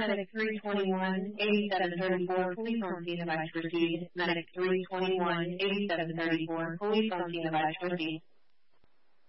Medic 321, 8734, police on scene advised to proceed. Medic 321, 8734, police on scene advised to proceed.